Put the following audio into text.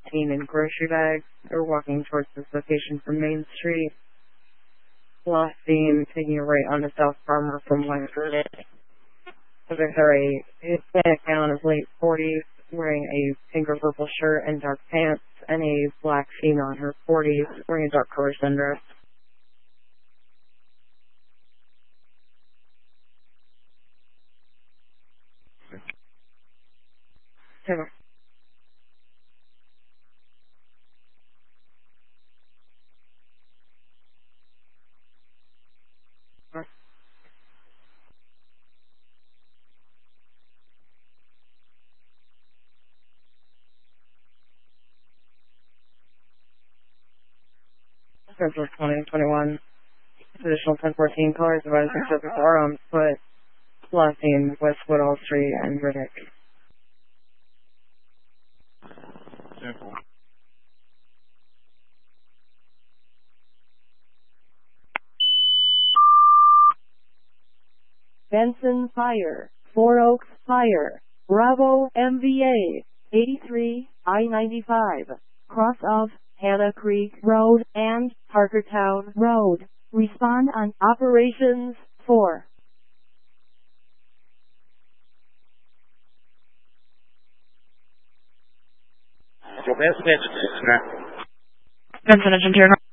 seen in grocery bags or walking towards this location from Main Street. Last seen taking a right onto South Farmer from Langford. Subjects are a Hispanic male in his late 40s, wearing a pink or purple shirt and dark pants, and a black female in her 40s, wearing a dark colored sundress. Schedule 2021. Additional 1014 cars divided by surface are on foot. Last seen West Woodall Street and Riddick. Simple. Benson Fire, Four Oaks Fire, Bravo MVA, 83, I-95, cross of Hannah Creek Road and Parkertown Road. Respond on Operations 4. Your best engine, Benson Engine